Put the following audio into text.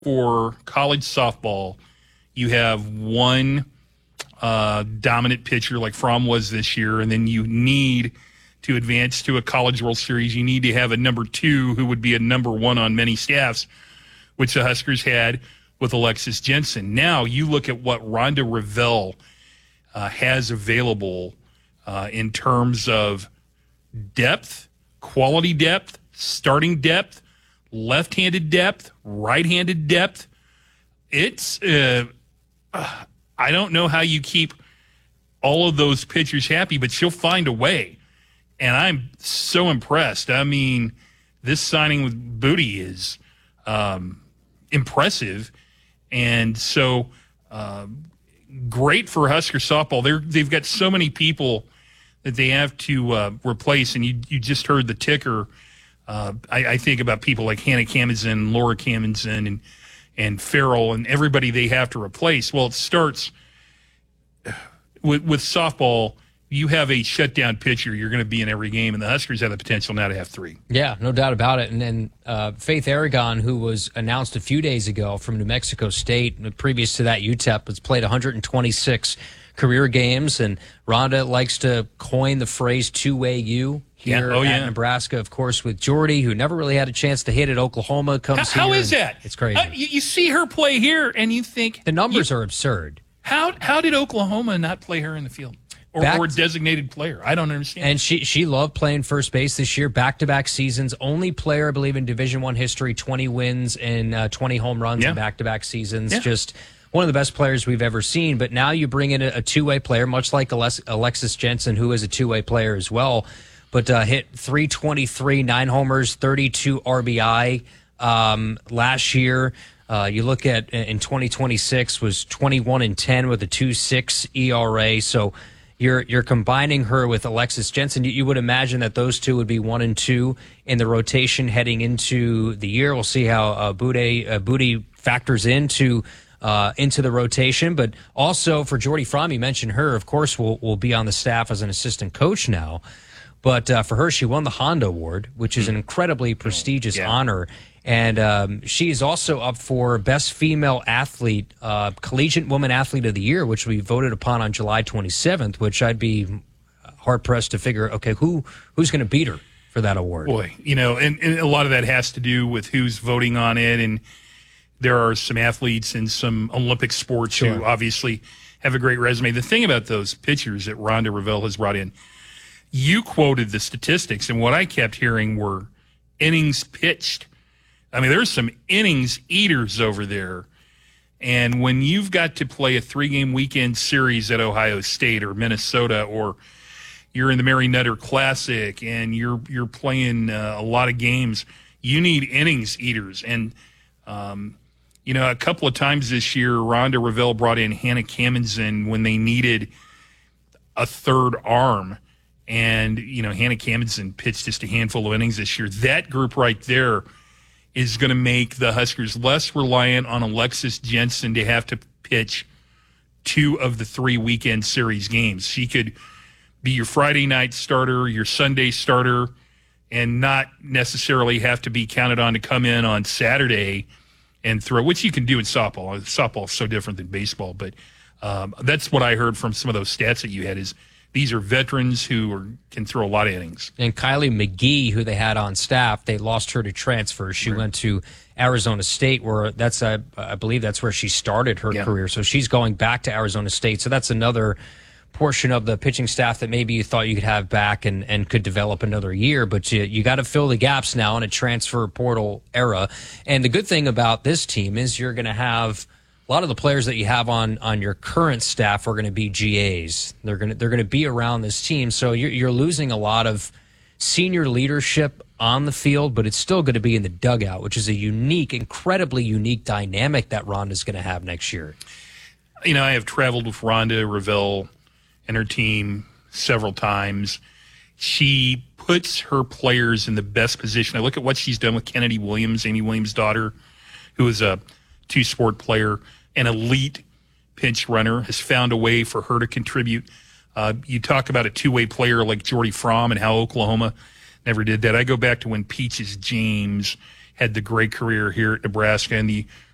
for college softball, you have one dominant pitcher like Fromm was this year, and then you need to advance to a College World Series, you need to have a number two who would be a number one on many staffs, which the Huskers had with Alexis Jensen. Now you look at what Rhonda Revelle has available in terms of depth, quality depth, starting depth, left-handed depth, right-handed depth. It's I don't know how you keep all of those pitchers happy, but she'll find a way. And I'm so impressed. I mean, this signing with Booty is impressive. And so great for Husker softball. They've got so many people that they have to replace. And you just heard the ticker. I think about people like Hannah Camazin, Laura Camazin, and Farrell, and everybody they have to replace. Well, it starts with softball. You have a shutdown pitcher, you're going to be in every game, and the Huskers have the potential now to have three. Yeah, no doubt about it. And then Faith Aragon, who was announced a few days ago from New Mexico State, previous to that UTEP, has played 126 career games, and Rhonda likes to coin the phrase two-way U here at Nebraska, of course, with Jordy, who never really had a chance to hit at Oklahoma. How is that? It's crazy. You see her play here, and you think... The numbers are absurd. How did Oklahoma not play her in the field? Or designated player. I don't understand. And she loved playing first base this year, back-to-back seasons. Only player, I believe, in Division I history, 20 wins and 20 home runs in back-to-back seasons. Yeah. Just one of the best players we've ever seen. But now you bring in a two-way player, much like Alexis Jensen, who is a two-way player as well. But hit 323, 9 homers, 32 RBI last year. You look at in 2026 was 21-10 with a 2.6 ERA. So you're combining her with Alexis Jensen. You would imagine that those two would be 1 and 2 in the rotation heading into the year. We'll see how Booty factors into the rotation. But also for Jordy Fromm, you mentioned her, of course, will be on the staff as an assistant coach now. But for her, she won the Honda Award, which is an incredibly prestigious honor. And she is also up for Best Female Athlete, Collegiate Woman Athlete of the Year, which will be voted upon on July 27th, which I'd be hard-pressed to figure, okay, who's going to beat her for that award? Boy, and a lot of that has to do with who's voting on it. And there are some athletes in some Olympic sports who obviously have a great resume. The thing about those pitchers that Rhonda Revelle has brought in, you quoted the statistics, and what I kept hearing were innings pitched. I mean, there's some innings eaters over there. And when you've got to play a 3-game weekend series at Ohio State or Minnesota, or you're in the Mary Nutter Classic and you're playing a lot of games, you need innings eaters. And, a couple of times this year, Rhonda Revelle brought in Hannah Camazin when they needed a third arm. And, Hannah Camazin pitched just a handful of innings this year. That group right there is going to make the Huskers less reliant on Alexis Jensen to have to pitch 2 of the 3 weekend series games. She could be your Friday night starter, your Sunday starter, and not necessarily have to be counted on to come in on Saturday and throw, which you can do in softball. Softball is so different than baseball, but that's what I heard from some of those stats that you had is these are veterans who can throw a lot of innings. And Kylie McGee, who they had on staff, they lost her to transfer. She went to Arizona State, where I believe that's where she started her career. So she's going back to Arizona State. So that's another portion of the pitching staff that maybe you thought you could have back and could develop another year. But you got to fill the gaps now in a transfer portal era. And the good thing about this team is you're going to have a lot of the players that you have on your current staff are going to be GAs. They're going to be around this team. So you're losing a lot of senior leadership on the field, but it's still going to be in the dugout, which is a incredibly unique dynamic that Rhonda's going to have next year. I have traveled with Rhonda Revelle and her team several times. She puts her players in the best position. I look at what she's done with Kennedy Williams, Amy Williams' daughter, who is a two-sport player, an elite pinch runner, has found a way for her to contribute. You talk about a two-way player like Jordy Fromm and how Oklahoma never did that. I go back to when Peaches James had the great career here at Nebraska, and the